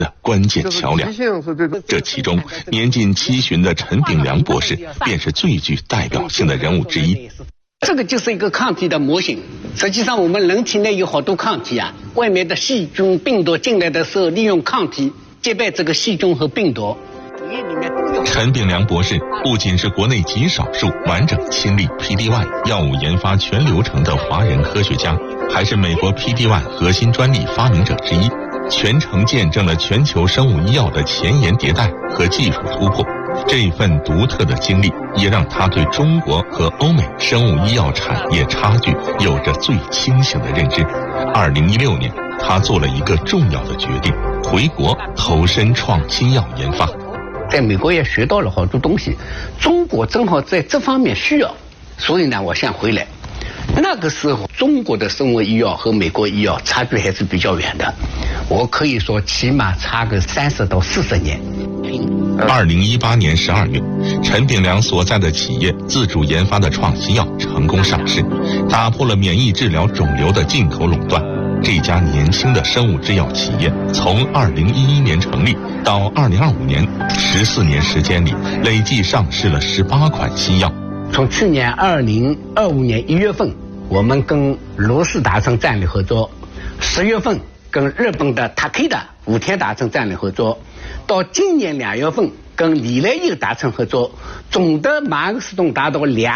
的关键桥梁。这其中，年近70的陈炳良博士便是最具代表性的人物之一。 这个就是一个抗体的模型。实际上，我们人体内有好多抗体啊，外面的细菌、病毒进来的时候，利用抗体击败这个细菌和病毒。 陈炳良博士不仅是国内极少数完整亲历 PD-1 药物研发全流程的华人科学家，还是美国 PD-1 核心专利发明者之一，全程见证了全球生物医药的前沿迭代和技术突破。这份独特的经历也让他对中国和欧美生物医药产业差距有着最清醒的认知。2016年，他做了一个重要的决定，回国投身创新药研发。 在美国也学到了好多东西，中国正好在这方面需要，所以呢，我想回来。那个时候，中国的生物医药和美国医药差距还是比较远的，我可以说起码差个30到40年。 2018年12月，陈炳良所在的企业自主研发的创新药成功上市，打破了免疫治疗肿瘤的进口垄断。这家年轻的生物制药企业从2011年成立到2025年，14年时间里，累计上市了18款新药。 从去年2025年1月份，我们跟罗氏达成战略合作；10月份跟日本的 Takeda 武田达成战略合作，到今年2月份跟李来又达成合作，总的马克思顿达到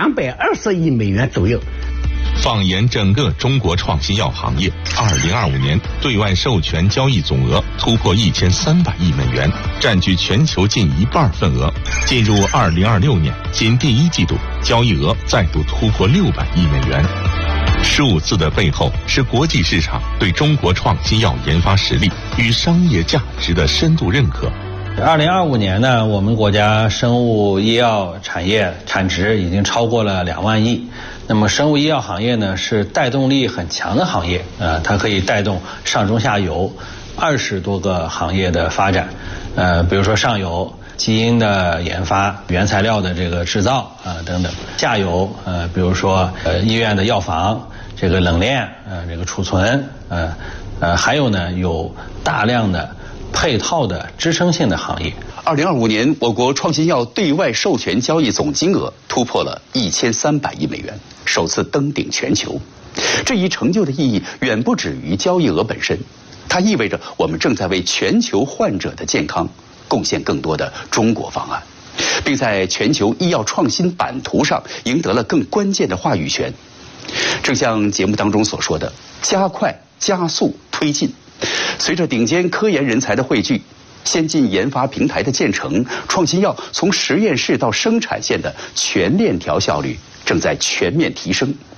220亿美元左右。 放眼整个中国创新药行业，2025年对外授权交易总额突破1300亿美元，占据全球近1半份额。进入2026年，仅第1季度交易额再度突破600亿美元。数字的背后是国际市场对中国创新药研发实力与商业价值的深度认可。 2025年呢，我们国家生物医药产业产值已经超过了2万亿。那么生物医药行业呢，是带动力很强的行业，它可以带动上中下游20多个行业的发展。比如说上游基因的研发、原材料的这个制造等等；下游比如说医院的药房、这个冷链这个储存还有呢有大量的配套的支撑性的行业。 2025年，我国创新药对外授权交易总金额突破了1300亿美元，首次登顶全球。这一成就的意义远不止于交易额本身，它意味着我们正在为全球患者的健康贡献更多的中国方案，并在全球医药创新版图上赢得了更关键的话语权。正像节目当中所说的，加快、加速、推进。随着顶尖科研人才的汇聚，先进研发平台的建成，创新药从实验室到生产线的全链条效率正在全面提升。